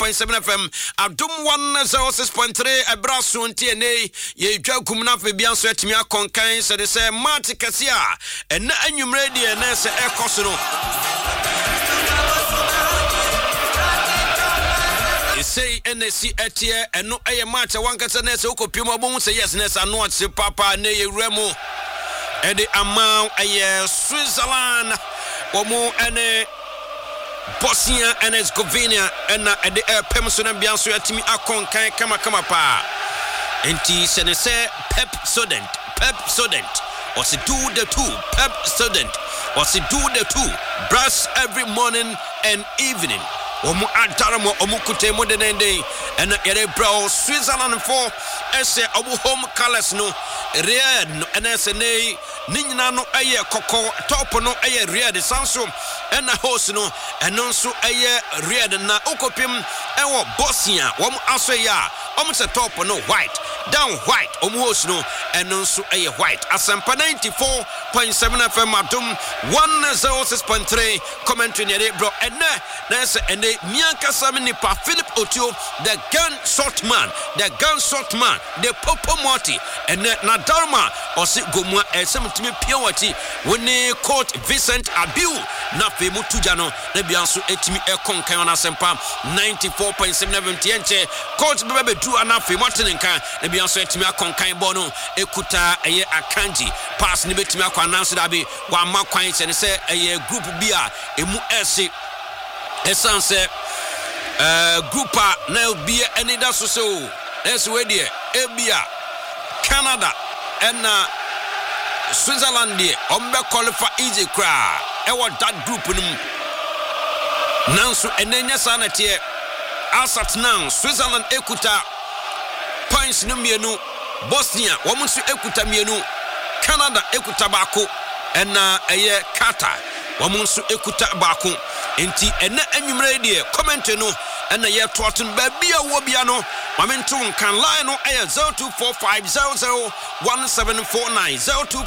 94.7 FM Adum 106.3 Ebraso ntiene ye dwa kumna fe bia so atimi akonkan se de se mate kase a ena anwumre de na se ekoso no say NSC etie eno eye match wankasa na se okopiem abom se yes na no ate papa na ye remo e de amount eye Switzerland omo ene Bosnia and Herzegovina and the Pemson and Bianso atimi akonkan kama pa enti se ne se Pep Sodent or se do the two Pep Sodent or se do the two brush every morning and evening omu adaramo omu kutemo de nende and yere bro Switzerland for ese obu home colors no red no and ese ne ninyina no aye koko top no aye red sanso and host no eno nso aye red na okopim ewo Bosnia omu aso ya omu se top no white down white omu host no eno nso aye white asampa 94.7 FM Adum 106.3 commentary ne bro and na ese Mianka Samini pa Philip Otio, the gun shot man, the Popo Morty, and na Dharma or si Gomwa and some to me Piawati when they caught Vincent Abiu, na Femu Tujano, Nebiansu etimi Ekonkana Sempa 94.7 MTNche, coach Bebe Drew Anafi Martinenka, Nebiansu etimi Akonkai Bono, Ekuta Aye Akanji, pass Nibetimi Akwanansu Dabi, Wama Quains and say a group Bia, Emu Esi. Essence groupa na be any da so that's where there Ebia Canada and Switzerland there ombe qualify easy cra e what that group num nanso enenya sanate asat now Switzerland ekuta points no mienu Bosnia womunsu ekuta mienu Canada ekuta bako and eye Qatar womunsu ekuta bako enti ena anwumre de comment no ena ye toaton ba bia wo bia no mamento kan line no aye 0245001749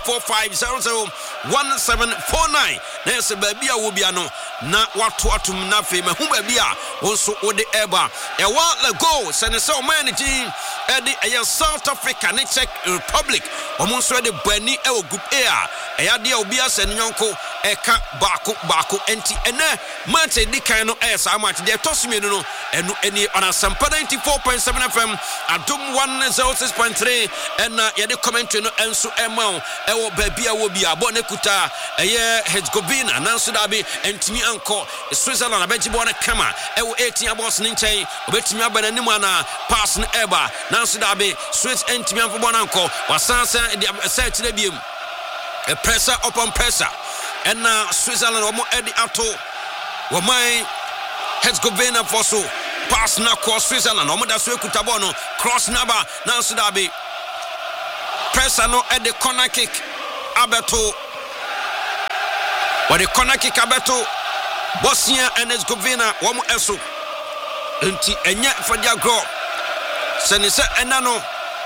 0245001749 na se ba bia wo bia no na watoatum na fe ma hu ba bia wonso wo de eba e wa le go se ne se o manage e de aye South Africa ne Czech Republic omonso de bani e wo group A e ya de obi ase nyonko eka bako enti ena mate di kan no esa match de tosumi no enu eni on Asampa 94.7 FM Adum 106.3 ena ye de commentary no enso emao ewo babia wo bia bo ne kuta eye Herzegovina nanso dabi entimi anko Switzerland abejibo na kama ewo 18 boss ni nchen obetimi abana nimu ana pass no eba nanso dabi Swiss entimi anko bo na anko wasansa de search na biem a pressure upon pressure and Switzerland omo edi ato womai Herzegovina for so pass na cross Switzerland omo da so ekuta ball no cross number nanso dabi pressure no at the corner kick abeto what the corner kick abeto Bosnia and Herzegovina womo eso enti enya for their goal senese enano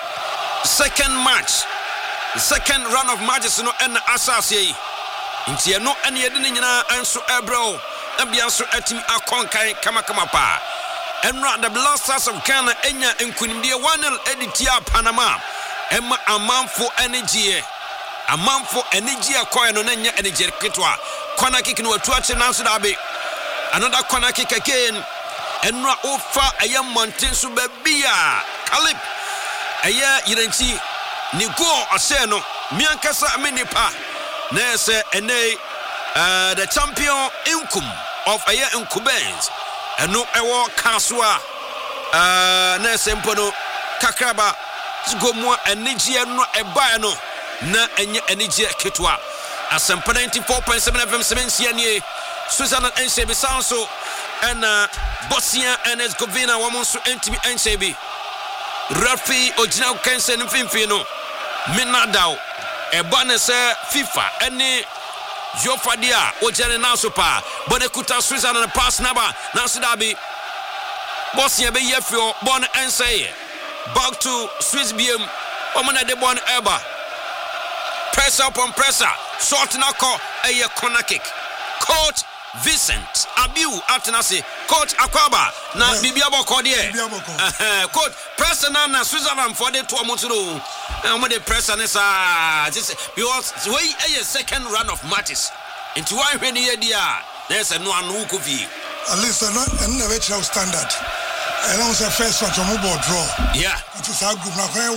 second run of matches no en asase nti no ene yede nyina anso ebro abia so atimi akonkai kama pa enra the blasters of Ghana enya enkunimdie 1-0 editia Panama emma amanfo energy akoy no nya energy ketwa corner kick no watu ache nanso dabe another corner kick again enra ofa ayam mountain so babia Caleb aya yiranti ni go ase no miankasa amenipa na se ene the champion Inkum of Aya Incubens eno ewo kaswa na se mpono kakraba zgomo enije no eba no na enye enije ketwa Asampa 94.7 FM semensianie Switzerland ensebi sanso and Bosnia and Herzegovina womonso entimi ensebi Rafi original Kensen mfimfi no Minadao ebane se FIFA ene Jofadia ojane nasopa bonekuta Switzerland pass number nasudabi Bosnia be yefio bon ensaye back to Swiss BM omana de bon eba pressure upon pressure short nako eye corner kick coach Vincent Abiu Atenase Coach Akwaba na Bibia Boko there. Coach Preston na Switzerland for the 2 months ago. And the Preston is just because we a second run of matches. Into one when there's a no one who could be. At least another standard. And I was a first one from about draw. Yeah. It is our group now 1-1-1-1.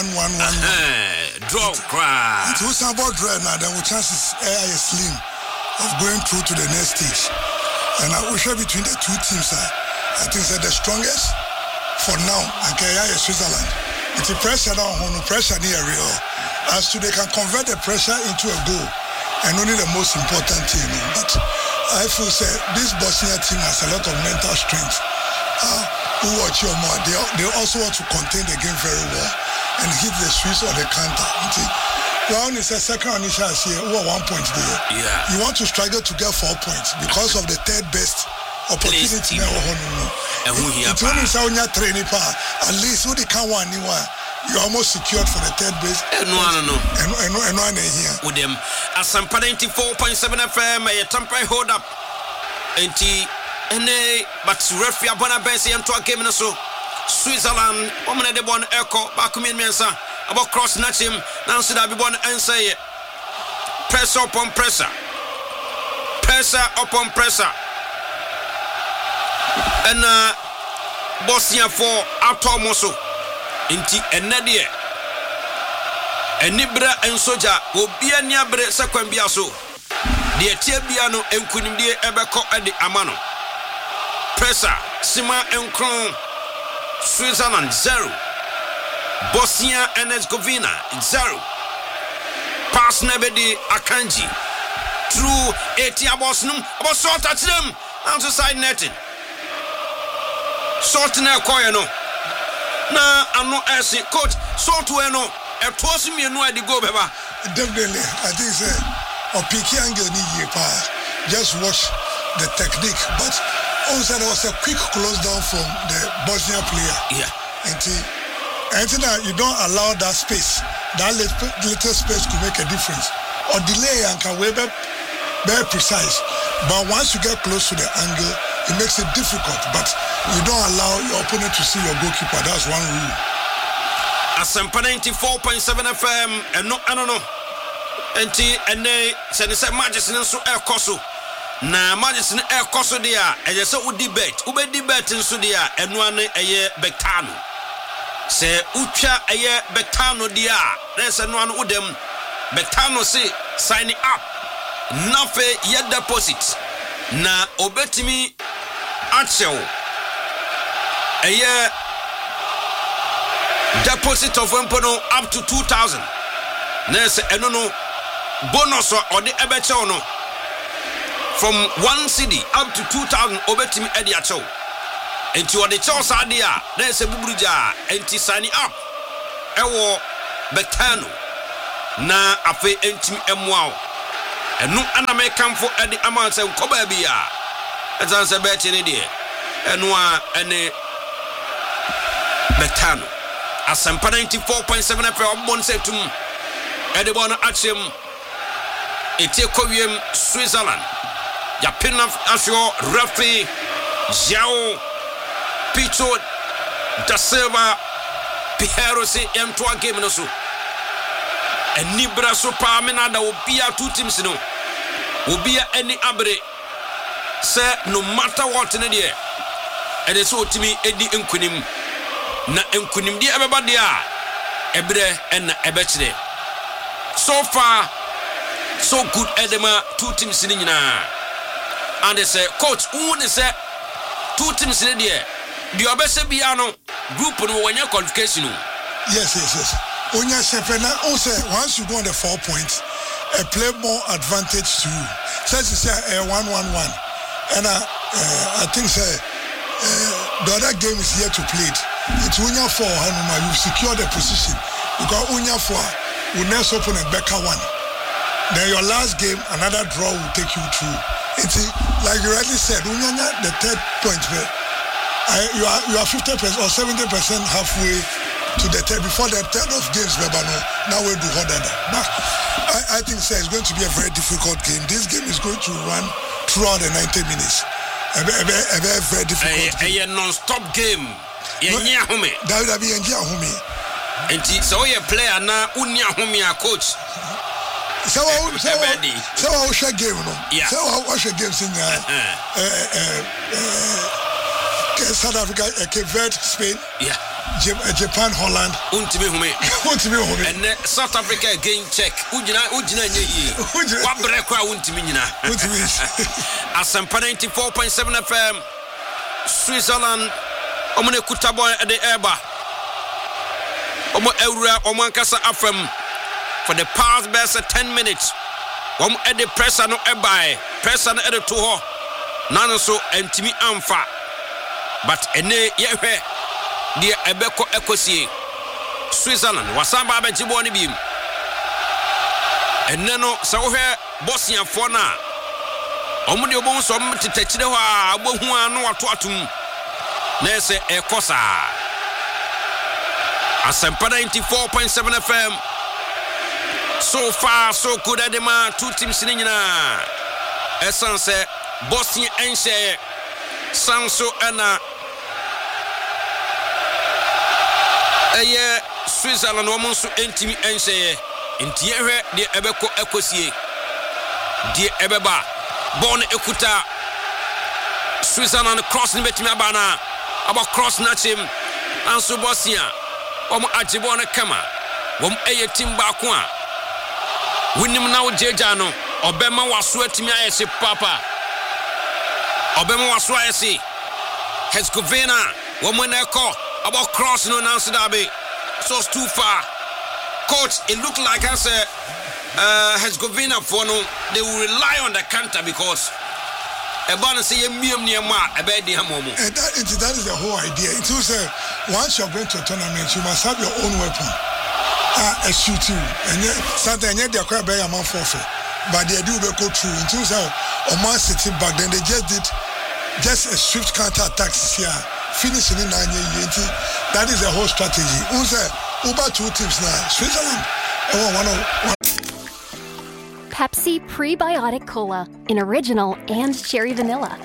Draw cry. It was about draw now. There were chances slim of going through to the next stage. And I wish between the two teams, I think that the strongest for now, okay, is Switzerland. It's a pressure down, no pressure near real. As to they can convert the pressure into a goal, and only the most important thing. But I feel say this Bosnia team has a lot of mental strength. Who watch your more? They also want to contain the game very well and hit the Swiss or the counter. Round is a second initial here, 1 point there. Yeah. You want to struggle to get 4 points because of the third best opportunity now. It's only so your training power. At least who they can one you almost secured for the third base. No. And one here. With them, as some 94.7 FM, a temporary hold up. But referee Abona Bensi and to a game so Switzerland, woman de bon echo, Bakumin Mensa, about cross natch him, Nancy Dabibon and say pressure upon pressure. Pressure upon pressure. And Bosnia for Atomoso inti Enadia. And Nibra and Soja will be a Niabre Sakwambiaso. The Etiabiano and Kunimdi Ebeko at the Amano. Pressure, Sima and Kron, Switzerland 0. Bosnia and Herzegovina 0. Pass Nebedi Akanji. Through Etia Bosnum, about short at them, and to side netting. Short in a coino. Na, I'm not asking, coach, short to no, a toss me no idea go, Beba. Definitely, I think so. Or Piki Angel just watch the technique, but also there was a quick close down from the Bosnia player. Yeah. And you don't allow that space. That little space could make a difference. Or delay and can be very precise. But once you get close to the angle, it makes it difficult. But you don't allow your opponent to see your goalkeeper. That's one rule. Asempa 94.7 FM and no, I don't know. And they said Majesty so air coso. Na Majesty air coso dia, and yes, would debate. Ube debate in Sudia and one a year Bectano. Say Ucha a year Bectano dia. There's a one with them. Bectano say sign it up. Nafe yet deposit. Na obetimi Achel a year deposit of Empono up to 2,000. Nurse Enono bonus or the Ebechono from 1 city up to 2,000 obetimi Ediacho. And to the Charles Adia, there's a Bubuja and Tisani up. Ewo Betano na afe entimi emwa. And no aname come for Eddie Amans and Kobabia. As I said, bet in idea. And one and Betano. As some 94.7 FM Bonsetum. Edibon Achim. Etiokovium, Switzerland. Yapinov Asho, Rafi, Jao, Picho, Da Silva, Piherosi, M2 game no so. And Nibra so Pamina will be a 2 teams no. Will be any abre. Say no matter what in the year. And it's what to me Eddie Nkunim. Na Nkunim di everybody are. Ebre and Ebechde. So far, so good Edema 2 teams in the and they say, coach, who they say 2 teams in the year. The Obese Biano group on 1 year qualification. Yes. Onya Sepena also once you go on the 4 points, a play more advantage to you. Says it's a 1-1-1. And I think the other game is yet to play it. It's Unya 4 Hanuma, you've secured the position. Because Unya 4 will next open a Becca 1. Then your last game, another draw will take you through. It's like you rightly said, Unya the 3rd point you are 50% or 70% halfway to the 3rd before the 3rd of games, now we do harder. But I think it's going to be a very difficult game. This game is going to run throughout the 90 minutes. very difficult. A non-stop game. Yenya home. That be enja home. Enti so you player na unia home a coach. So I share game no. Yeah. So I share games in South Africa, Cape Verde, Spain. Yeah. Japan, Holland. Untimi home. And South Africa again check. Ujina nyi. Wa break kwa untimi nyina. Asampa 94.7 FM. Switzerland. Omune kutabon at the airba. Omo Eura Omankasa Afem for the past best 10 minutes. At the pressure no ebai. Pressure no edit to her. Nano so entimi amfa. But ene yehe dia ebeko ekosie. Switzerland wasamba abejibo ni bim. Ene no sa wo hwe Bosnia fo na. Omo de obon so mtetechire ho a abohu anu wato atum. Nese ekosa. Asempa 94.7 FM. So far, so good at the man. Two teams in Nina. Essence Bosnia and Shea. Sanso Anna. Switzerland woman so intimi and Shea. In Tierra, the Ebeko Ecosie. Dear Ebeba. Born Ekuta. Switzerland crossing Betimabana. About cross natch him. And so Bosnia. Ajibona Kama. Eye Timba Kwa. Winim now Jejano. Obema was sweating me papa. Obema was sweating. Herzegovina. Woman echo. About crossing on answer Dabe. So it's too far. Coach, it looked like I said Herzegovina for no. They will rely on the counter because that is the whole idea. It was once you're going to a tournament, you must have your own weapon. A shoot you. And sometimes they're quite by a month forfeit. But they do go through. It was Man City back then, they just did just a swift counter attacks here, finishing in 9 years. That is the whole strategy. Over two teams now. Switzerland. Pepsi Prebiotic Cola in original and cherry vanilla.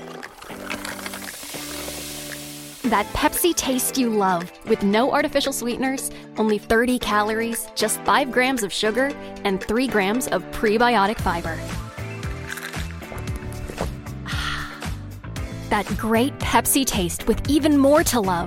That Pepsi taste you love with no artificial sweeteners, only 30 calories, just 5 grams of sugar, and 3 grams of prebiotic fiber. That great Pepsi taste with even more to love.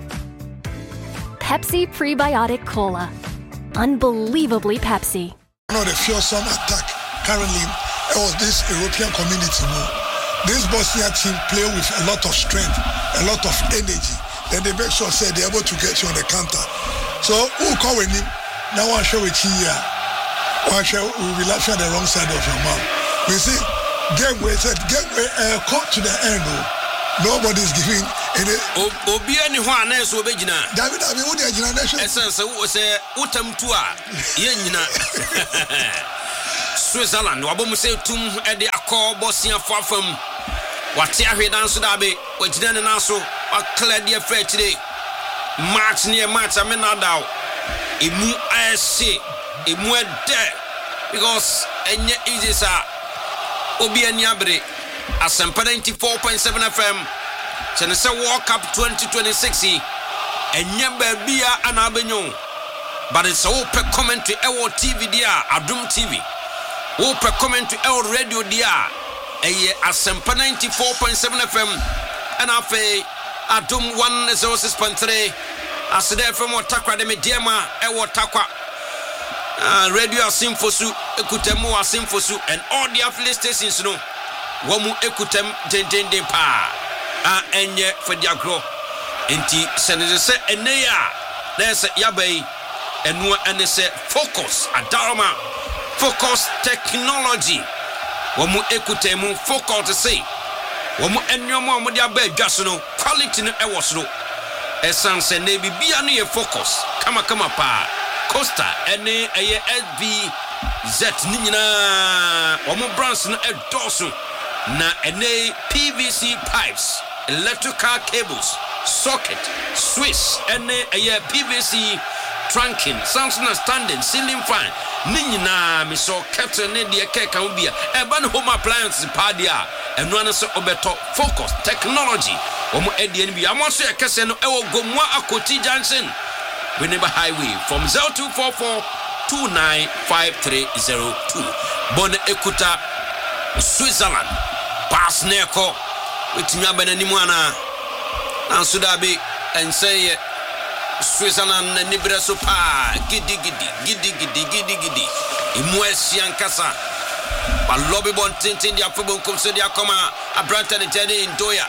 Pepsi Prebiotic Cola. Unbelievably Pepsi. The fearsome attack currently was this European community. This Bosnia team play with a lot of strength, a lot of energy. Then they make sure they're able to get you on the counter. So who calling him? Now one show it here. One show will be laughing at the wrong side of your mouth. We see Gateway come to the end. Nobody's giving any. Obiani one else will be David. I mean, what the generation? Essence was a utam tua. Yenina. Switzerland, Wabumse Tum at the Accor Bosnia far from what Terry dance to Dabe, which then and also a clear dear fair today. March near March, I mean, not doubt. Imu ISC, Imu dead because any easy sa Obiani Abre, Asampa 94.7 FM, Chenese World Cup 2026, and Yamba Bia and Abenyon. But it's all per commentary, our TV, dear, Adum TV. All per commentary, our radio, dear, Asampa 94.7 FM, and Afe Adum 106.3. As there from what Takwa de Mediama, our Takwa Radio Asimfosu, Ekutemu Asimfosu, and all the affiliate stations, no. Wamu Ekutem Dende Pa, and yet for Diagro. Inti Senator and Nea, there's a Yabe, and they say focus, Adarma, focus technology. Wamu Ekutemu, focus to say. Wamu and your mom with your bed, Jasno, quality no Ewasno. Essence and maybe be a focus. Kama pa. Costa and a SBZ Nina. Wamu Branson a Dawson. Na ene PVC pipes, electrical cables, socket, Swiss, ene PVC trunking, Samsung standing, ceiling fan, Nina miso captain ne de keka ubia e ba no home appliance padia eno an so obeto focus technology omo edie ne bia amoso e kese no e wo Gomwa Akoti Junction Winneba Highway from 0244 295302 Bon Ekuta Switzerland pass neko wetimi abananimu ana Nansudabe and say Switzerland and Nibreso pa gidi Imwesi ankasa ba lobby bon tintin dia fobon komso dia koma abranta de tede Ndoya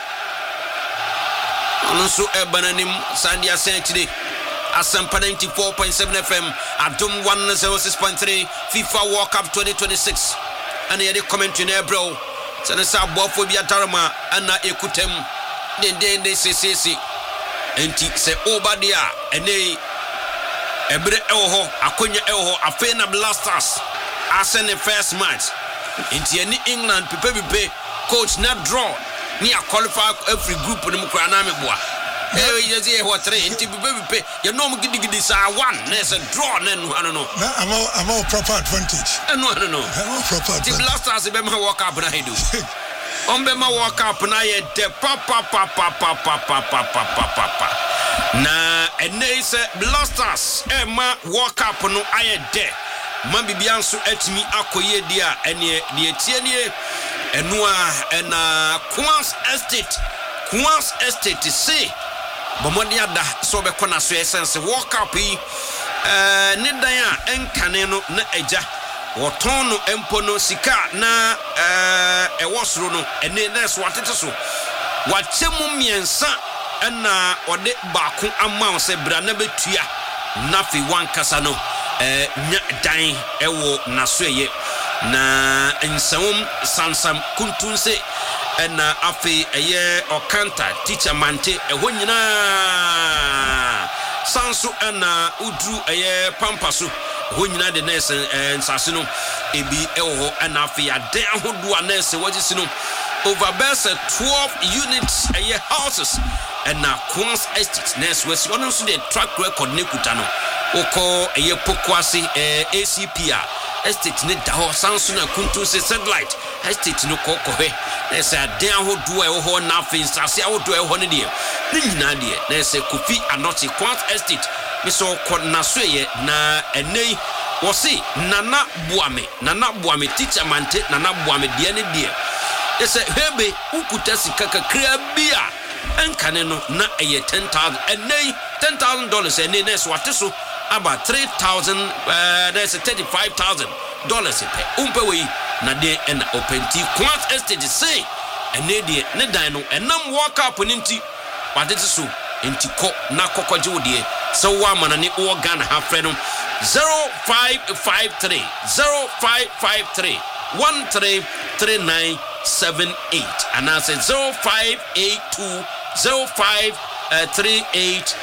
Anonso ebananim Sandia Saint-Denis Asampa 94.7 FM Adum 106.3 FIFA World Cup 2026 and the commentary there bro Sanasa Bofobia Tarama Anna Ekutem Dende CCC Enti se Obadia ene Ebre Elho Akonya Elho Afena Blasters Asen the first match Enti any England Pepe coach not draw ni a qualify every group no mukra na meboa you see what three Enti Pepe you know me gidi sa one there's a draw then I don't know I'm all proper advantage no I'm all proper advantage the Blasters be ma walk up na do Ombema walk up na ye de papa na ene se Blasters ma walk up no aye de man bibia nso atimi akoye dia ene de etie ne eno a na Queen's Estate say bomodi ada so be kona so essence walk up yi ne dan a enkane no na agya woton no empo no sika na ewosoro no ene na so atete so wachemu miensa na ode baako ama se bra na betua na fi wankasa no nya dan ewo nasoye na nsawum sansam kuntunse na afi eye okanta teacher mante eho nyina sanso na udru eye pampaso ho nyina de nurse nsase no ebi ewo na afi ade ahodo nurse wagisi no over best 12 units eye houses na Queen's Estate nurse wasi ono so de track record nekuta no oko eye pokwase ACPA estate ne da ho sanso na kuntu se satellite estate no kokohe nurse ade ahodo ewo na afi nsase ahodo ewo ne de ni nyina de nurse Kofi Anokye Queen's Estate miso ko nasoye na enei wosi nana buame teacher mante nana buame de ne de ese hebe ukuta sika kakra bia enkane no na eye 10,000 enei $10,000 ene nes wateso about $3,000 that's $35,000 pe umpewe na de na openti Queen's Estate say ene de ne dan no enam walk up ninti wateso enti ko na kokoje wode so wa mana ne o Ghana ha frɛ no 0553 133978 and I said 0582 0538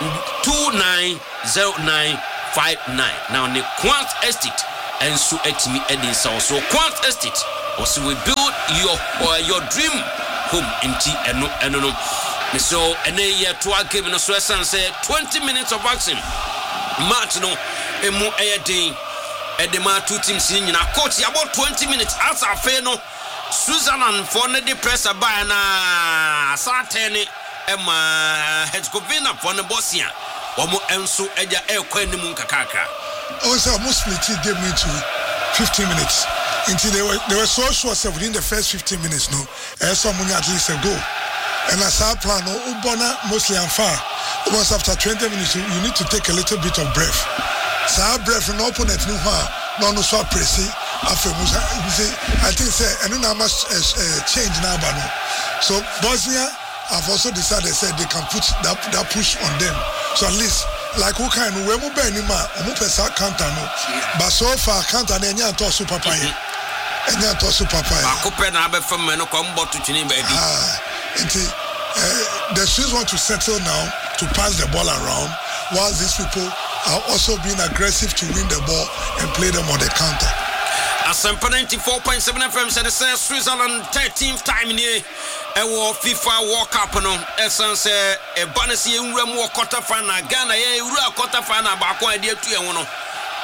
290959 now the Queen's Estate and so etimi edin so Queen's Estate also we build your dream home inti eno no so ene ye to game no so say 20 minutes of action match no emu eyedin edema two teams nyina coach about 20 minutes as afa no Switzerland for the pressure by na Satene ema Herzegovina for the Bosnia omo enso eja ekwa nimu kakaka also almost split game into 15 minutes until they were so sure within the first 15 minutes no someone at least a goal and as our plan ubona mostly unfair almost after 20 minutes you need to take a little bit of breath so breath no opponent no so pressing after Musa I think say and no must change now but no so Bosnia have also decided they can put that push on them so at least like who can we mo be ni ma mo pesa counter no but so far counter na enya to super papa akupe na be fam no ko mbo to twini ba di the Swiss want to settle now to pass the ball around while these people are also being aggressive to win the ball and play them on the counter. Asampa 94.7 FM said Switzerland 13th time in here FIFA World Cup no essence e banesi enwura mu quarter final Ghana ye ewura quarter final ba ko ade atu e wono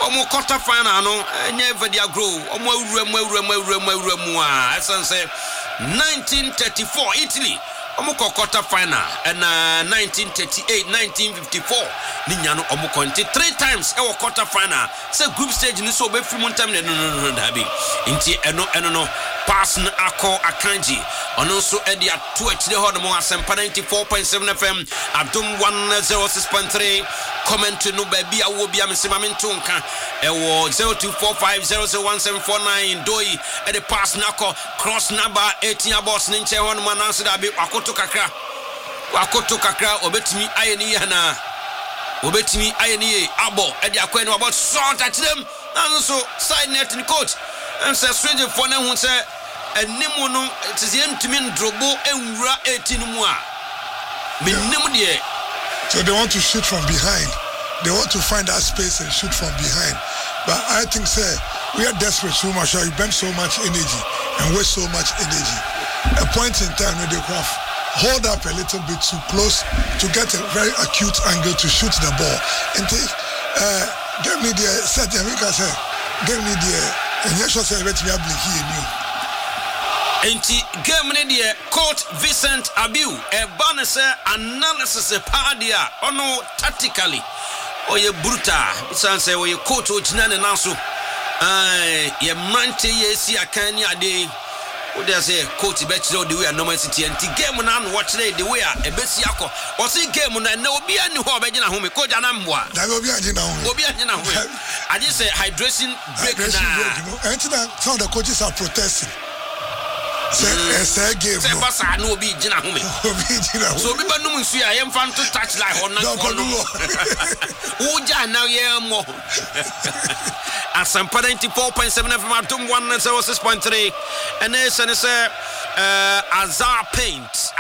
Omo quarter final no enye vedia grow omo awuremu a esanse 1934 Italy omo quarter final and 1938 1954 ninya no omo konti 3 times e wo quarter final say group stage ni so be free montam no dabi nti eno no pass na akọ akanji ono so e dia to akire ho no mo asempa 94.7 FM Adom 106.3 comment no ba bia wo bia mesema mento nka e wo 0245001749 doi e the pass na akọ cross number 18 boss ni nche ho no mananso dabi akoto kakra obetimi ayeni yana obetimi ayeni abo e dia akọ no about short at them and so side net ni coach and say strange for na hu say enimu no tiziem timi ndrobo enwura 18 mu a menim de. So they want to shoot from behind. They want to find that space and shoot from behind. But I think we are desperate so much. You burn so much energy and waste so much energy. A point in time when they can hold up a little bit too close to get a very acute angle to shoot the ball. And give me the set. Give me the and yes, I said, let me have here. Enti game ne de coach Vincent Abiu e banese analysis padia ono tactically oye brutal sanse oye coach ogina ne nanso ye mante ye si akani ade o dey say coach be chire the way normal city enti game na no watch the way e be si akọ o si game na obi ani ho be gina ho me coach anamboa da obi ani na ho I just say hydration break na enti na some of the coaches are protesting. Say game no basa no obi gina home so obi ba num nsu ya yemfa to touch like on na kono uja na yemo Asampa 94.7 FM Adom 106.3 and say Azar paint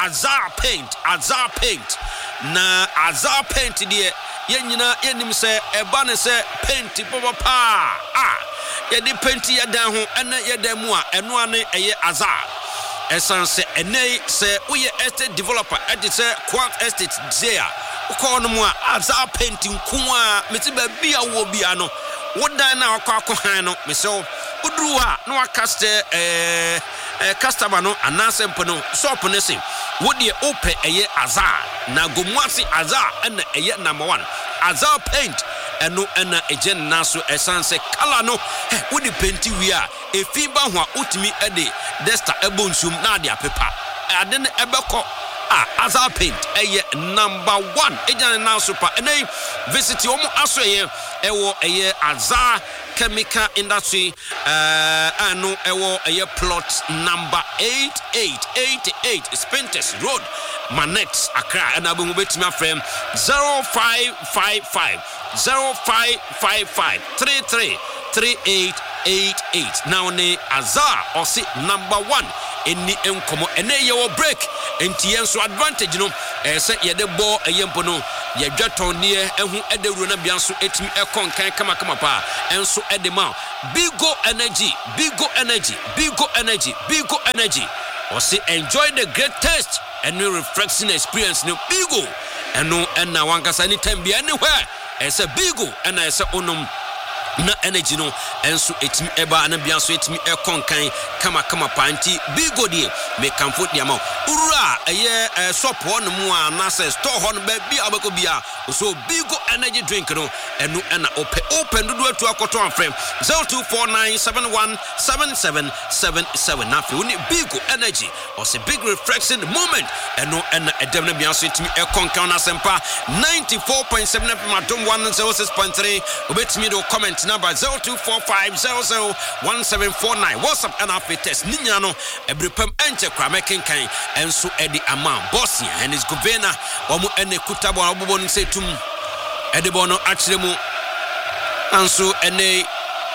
na Azar paint de yenyina yenim say eba ne say paint papa ye de paint ya dan ho ena ye dan mu a eno ane eye Azar essence enei say we estate developer e de say Quant Estate there ko no mu a Azar painting ku a meti ba bia wo bia no wodan na akọ han no me so uduru a no akaste customer no anasempo no shop no say wo de ope eye Azar na gomuase Azar ena eye number 1 Azar paint eno ena ejen naso essence color no wo de painti wi a efimba ho a utimi ede desta ebonsum na de apepa ade ne ebekọ Azar paint eye number 1 ejan naso pa enei visit omo aso ewo eye Azar chemical industry anu ewo eye plot number 8888 Spintex Road Manet Accra and abu betimi afrem 0555 333888 now ne Azar or say number 1 eni enkomo ene ye wo break enti yenso advantage no say ye de ball eyempo no ye dwaton ne ehu edewuro na bia so etimi ekonkan kama pa enso edema Bigo energy or say enjoy the great taste and new refreshing experience no Bigo eno na wankasa anytime be anywhere as a Bigo and as a onum na energy no enso etimi eba na bia so etimi ekonkan kama panti Bigo die me kamfo dia ma ura eye shop on mu a na say store hon ba bia abako bia so Bigo energy drink no eno na open do atu akoto afrem 0249717777 na fi uni Bigo energy or say big refreshing moment eno na edem na bia so etimi ekonkan na sempa 94.7 Adom 106.3 obetimi do comment number 0245001749 WhatsApp and our test ninya no ebrepam enche kwa mekenkan enso edi ama Bosnia and his governor omo ene kutabo abobo no setum edebo no akiremu anso ene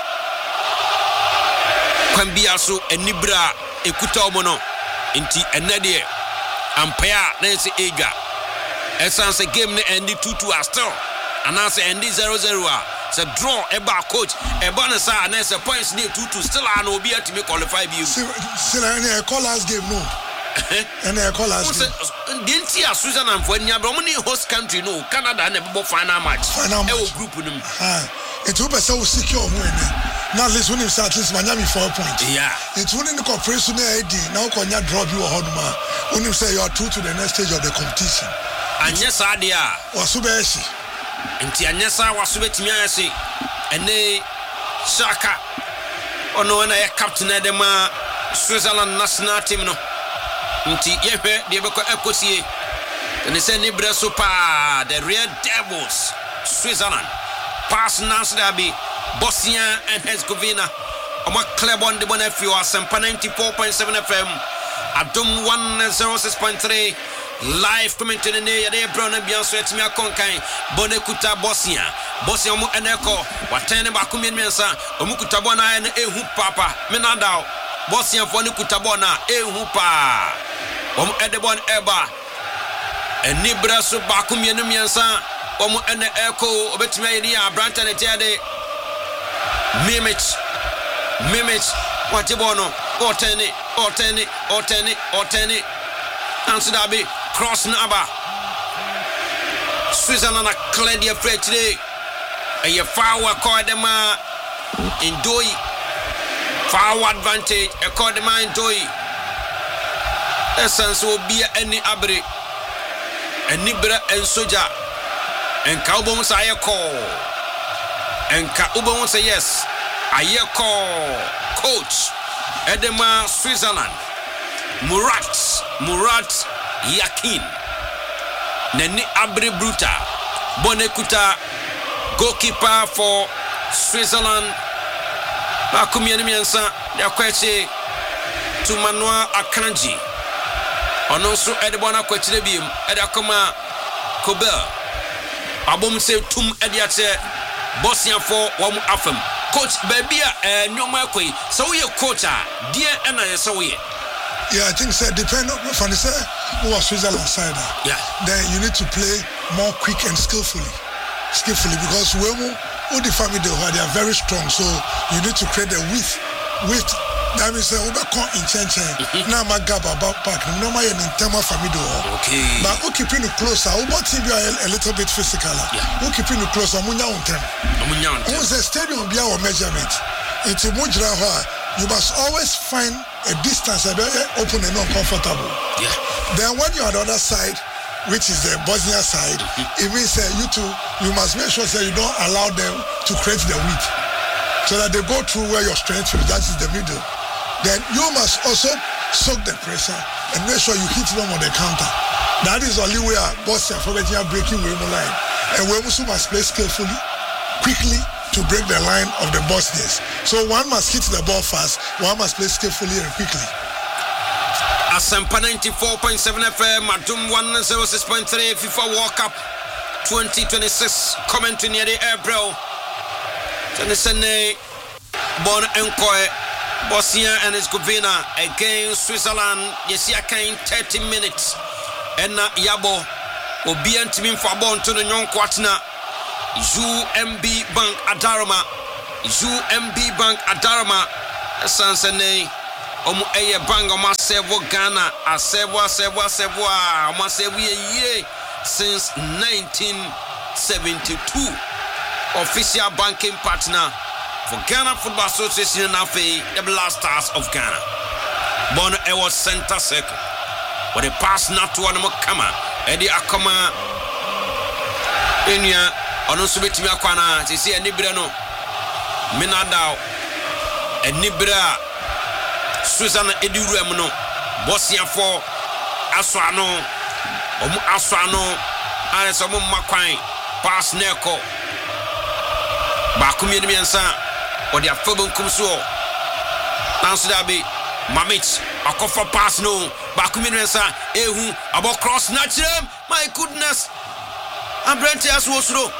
kwambia so enibra ekuta omo no enti enede ampaya na ese ega essence game ne endi 2-2 still and I say endi 0-0 a draw eba coach eba na sa na say points need 2-2 still an obi atimi qualify bi still any call last game no any call last game didn't ya Switzerland for nya bro money host country no Canada na ebo final match e wo group nim It will be so secure winning. Now let's win at least Miami 4 points. Yeah. It's winning the cooperation AD. Now can you drop you a Hodma? When you say you are through to the next stage of the competition. And yes, idea. Wasubeshi. And Tianesa was with Miasi. And they Shaka. Oh no, and I captain Edema Switzerland national team. No. Until Yepe, the Boko Ecosi. And they say Nibra Super, the Red Devils, Switzerland. Pass Nance Derby, Bosnia and Herzegovina. Oma Clebon de Bonefio, Sampa 94.7 FM, Adum 106.3, live commenting in the Brown and Beyonce, Timia Konkai, Bonekuta, Bosnia, Bosnia Eneko, Watene Bakumi Mensa, Omukutabona and Ehu Papa, Menadao, Bosnia Fonikutabona, Ehu Pa, Edebon Eba. And Nibra so bakum yenumiansa omo ene echo obetime ni abranta ne tiade mimich watibono oteni answer that be cross naba Switzerland a clear their play today and you forward call them in doi forward advantage a call them in doi essence will be any abre and Nibra and Soja and Kaubon say a call and Kaubon say yes. I call coach Edema Switzerland Murat Yakin Neni Abre Bruta Bonekuta goalkeeper for Switzerland Bakumiansa Yakweche to Manuel Akanji. Onoso Edebona Kwetlebium, Edakoma Kobel. Abom say tum Ediate Bosnia for one afem. Coach Babia and no Marquis. So we a coach, dear and I saw it. Yeah, I think so. Depend on from the who was Switzerland side. Yeah. Then you need to play more quick and skillfully because when the family they are very strong, so you need to create the width. That means we back in change. Now my gap about back. No my in terms of family. Okay. But we keeping it closer. We want to be a little bit physical. Yeah. We keeping it closer. Munya on time. Once the stadium be our measurement. Into Mujraha, you must always find a distance open and uncomfortable. Yeah. Then when you're on the other side, which is the Bosnia side, it means you must make sure that you don't allow them to create the width, so that they go through where your strength is. That is the middle. Then you must also soak the pressure and make sure you hit them on the counter. That is only where Bosnia for breaking the line, and we also must play skillfully, quickly, to break the line of the Bosnians. So one must hit the ball fast, one must play skillfully and quickly. Asampa 94.7 FM, Adum 106.3 FIFA World Cup 2026. Commenting near the air, bro. Tenisene, Bon Enkoy, Bosnia and Herzegovina against Switzerland. Yes, I can 30 minutes. And Yabo, Obian Timin Fabon to the young Quatna. UMB Bank Adarama Sansane Omu Eye Bang Oma Sevo Ghana Asevo Oma Sevo ye since 1972 official banking partner for Ghana Football Association and the Blast Stars of Ghana. Bono Ewo center circle with a pass not to one Kama Eddie Akoma Enya ono so betimi akwana ti se anibra no Minadao anibra Switzerland ediwuram no Bosnia for aswano omu aswano ane so mo makwan pass neko bakumye miensa odi afobonkum so nanso da be Mamich akofa pass no bakumye miensa ehu abo cross natural. My goodness, and Brent as was slow.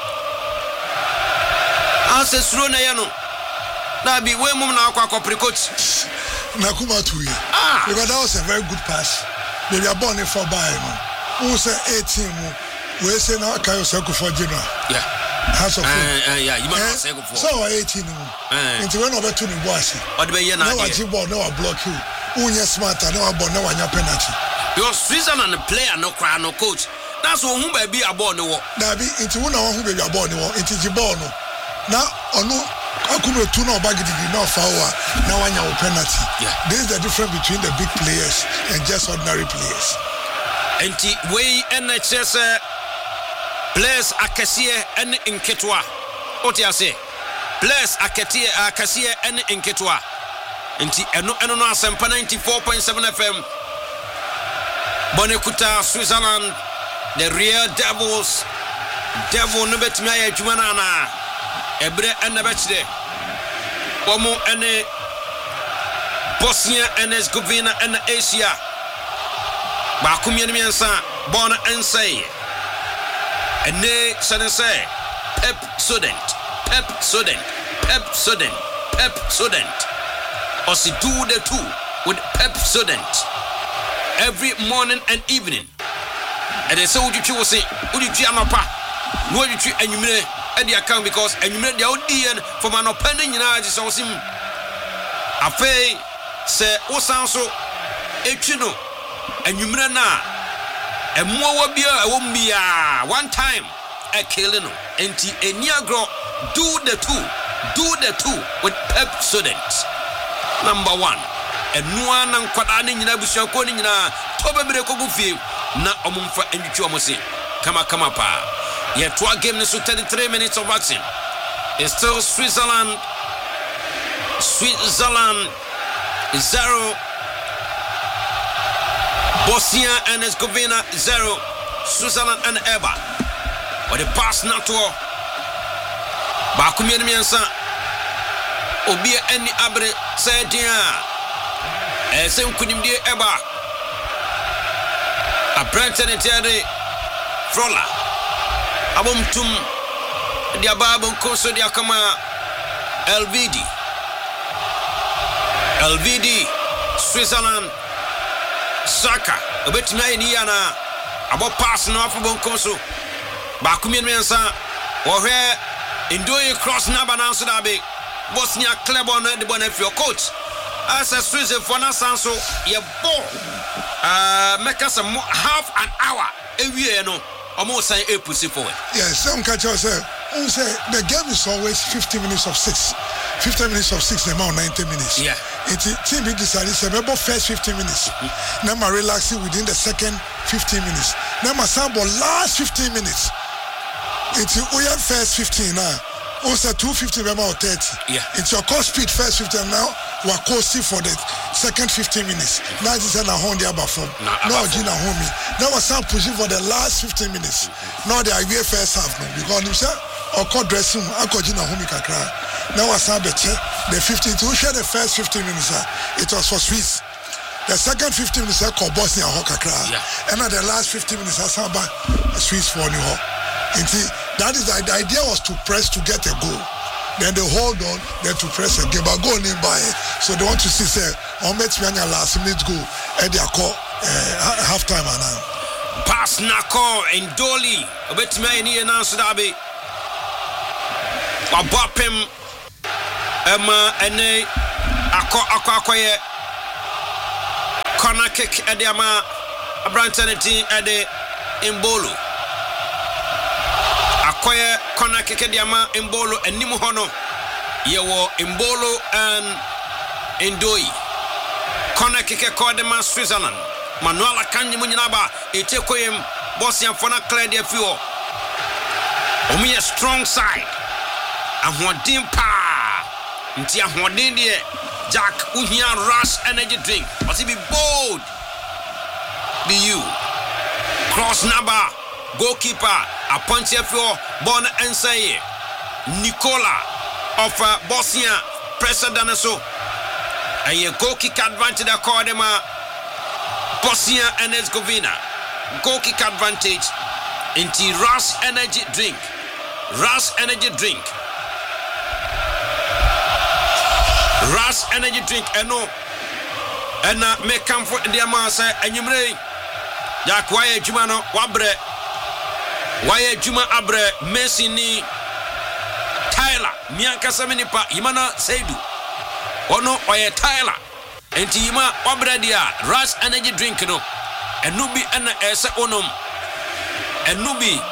Answer slow na yano. Na be we mum na akwa coach. Nakuma tuye. Because that was a very good pass. Maybe a born for by no. Who say 18 we say na kayo seko for general. Yeah. House of yeah, you must say go for. So 18 into when over to the boss. Or the way na. No achi ball no block you. Unya smarter no ball no anya penalty. Because Switzerland player no cry no coach. That's who baby a ball no. Na be into one who baby a ball no. Into the ball no. Now, Akume two no bag did not foul. Now one your penalty. This is the difference between the big players and just ordinary players. And we NHS players Akasie and Inketwa. What you say? Players Akasie and Inketwa. And no Sampa 94.7 FM. Bonekuta, Switzerland, the real Devils. Devil no bet me Jumanana. Ebre and the betde. Omo and Bosnia and Herzegovina and Asia. Bakumia Miansa, Bona and say. And they say Pep Sodent. Or see do the two with Pep Sodent every morning and evening. And they say, would you say, would you Gianapa? No, you treat and you may at the account because and you made the old Ian from an opening in our him. A fay say, oh, sound so, Echino, and you may now. And more will be a won't be one time a killing and a Niagara do the two with Pep Sodent. Number one. And no one and Quadani in Abusha calling in a Toba Kogufi, not Omumfa and Chuamosi. Kama pa. Yet 2 games to 33 minutes of action. It's still Switzerland 0. Bosnia and Herzegovina 0. Switzerland and Eba. But the pass not to Bakumian Miansa. Obia any abre said, dear. Same couldn't be Eba. A Brenton and Terry Frola. Abumtum, the Ababon Coso de Akama LVD, Switzerland, Saka, a bit Niana, about passing off of Boncoso, Bakumian Mensa, or here in doing cross Nabanan Sudabi, Bosnia Clebon and the Bonafio coach. As a Swiss for Nasanso, ye ball. Make us half an hour every year, no. Almost say a pussy for it. Yes, some catchers say the game is always 50 minutes of 6. 50 minutes of 6, the amount 90 minutes. Yeah. It's team big decided say about first 15 minutes. Now my relaxing within the second 15 minutes. Now my sample last 15 minutes. It's your first 15 now. Also 250 about 30. Yeah. It's your course speed first 15 now. We're coasting for the second 15 minutes. Now this is a home the other form. No, Gina homie. Now we're some pushing for the last 15 minutes. Now they are here first half now because you say or call dressing. I call Gina homie kakra. Now we're some better. The 15 to share the first 15 minutes. It was for Swiss. The second 15 minutes I call Bosnia Kakra. And now the last 15 minutes I saw about Swiss for New York. And see, that is the idea was to press to get a goal. Then they hold on, then to press again, but go in by it. So they want to see, say, on met me last minute go, and they are called half time and now. Pass Nako and Dolly, a bit me and answer Dabi. A bop him, Emma and a Akoye corner kick at the Ama, a Brantanity at the Imbolo. Akoye corner kick at the Ama, Imbolo, and Nimuhono. Yewo Imbolo and Indoi. Corner kick at Cordema, Switzerland. Manuela Kanji Munaba, Etekoyim, Bosnia Fona clear their fuel. Omi a strong side. And what dim pa. Ntia Hodindia. Jack Uhian Rush energy drink. Must he be bold? Be you. Cross Naba. Goalkeeper. A punch fuel. Bona Ensaye. Nicola of Bosnia. Pressure Danaso. And your goal kick advantage Cordema. Bosnia and Herzegovina. Goal kick advantage into Rush energy drink. Rush energy drink. Rush energy drink. And no. And make come for the Amasa and you may. Yak Waya Jumano Wabre. Waya Juma Abre. Messi ni Tyler. Mianka Saminipa. Imana Seidu. Ono Waya Tyler. Enti yima wabradia Rush energy drink no enubi ana ese onom enubi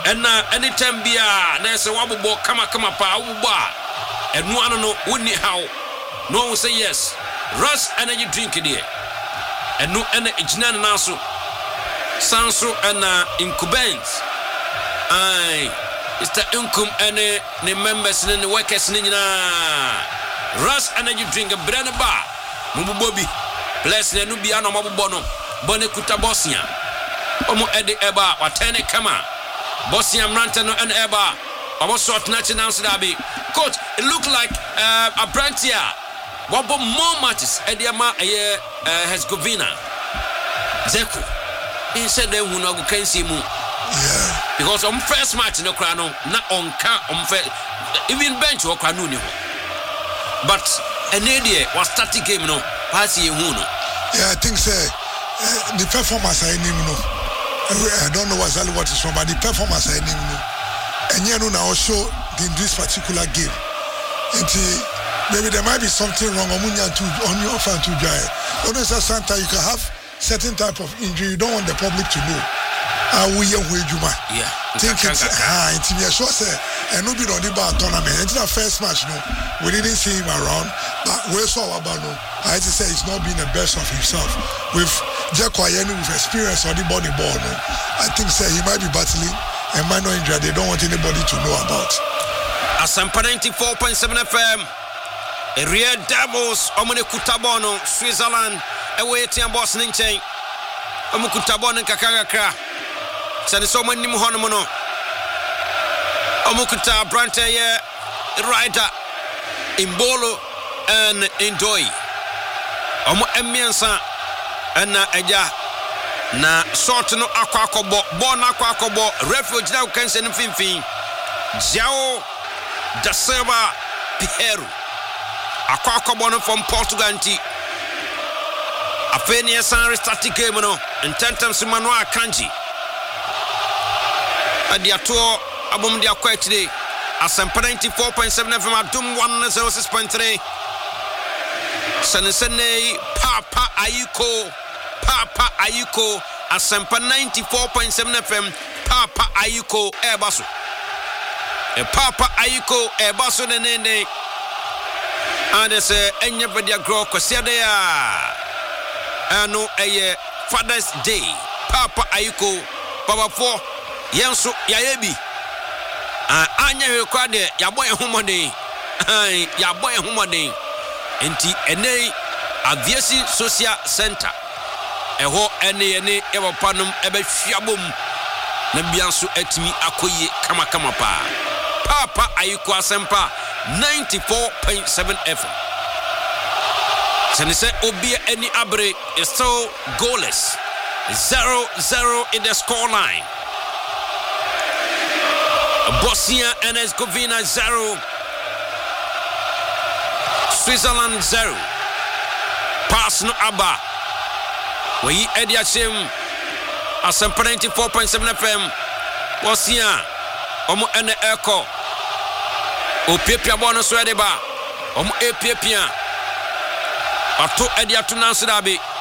And anytime be there's a wobble kama pa uba and one no wouldn't how no one say yes. Russ energy drink it here. And no energy naso Sanso and Incubants. Aye, Mr. Incum and the members in the workers nina. Russ energy drink a brand bar. Mubu Bobby. Bless the Nubiano Mabubono. Bonekuta Bosnia. Omo Eddie Eba, Watene Kama. Bosnia Rantano and Eba. Almost short national Dabi. Coach, it looked like a brand here. What more matches? Ediama Herzegovina. Zeku. He said they will not can see mu. Yeah. Because on first match no crano, not on car on first even bench or canuni. But an idiot was starting game no passing who no. Yeah, I think the performance I name no. I don't know exactly what is wrong, but the performance I name no. And you know now show in this particular game. And maybe there might be something wrong on your fan to dry. Honestly, sometimes you can have certain type of injury you don't want the public to know. Yeah. Think it's sure say and no be on the bar tournament. It's the first match, no. We didn't see him around, but we saw about no. I just say he's not being the best of himself. With Jacoyeni with experience on the body ball, no. I think say he might be battling a minor injury they don't want anybody to know about. Asampa 94.7 FM. Ria Devils, Omune Kutabono, Switzerland, away to Boss Ninchen. Omukutabono Kakakra. Sani so many muhonomono. Omukuta Brante Rider Imbolo and Indoi. Omo Emiansa and Eja na sort no akwakobo bon akwakobo refuge now can send finfin. Jao da Silva Piero akwakobo from Portugal anti. Afenia San restarting game no and 10 times Manuel Kanji. Adiato abom dia kwetire Asampa 94.7 FM Adum 106.3 Sanesene Papa Ayuko Asampa 94.7 FM Papa Ayuko Ebaso Papa Ayuko Ebaso nene and say anybody grow kwasiade ano Father's Day Papa Ayuko Papa 4 Yanso yayebi anya hwekwade yaboy homode yaboy homode enti enei aviasi social center eho ene ewopanom ebehwiabom na bianso atimi akoye kama pa Papa Ayuko Asampa 94.7 FM Senese obia any abre is still goalless 0-0 in the score line. Bosnia and Herzegovina 0, Switzerland 0. Pass no Abba. We Eddie Achim Asampa 94.7 FM. Bosnia Omo ene Eko Opiepia bonus Wedeba Omo Epiepia Ato Eddie Atu Nansidabi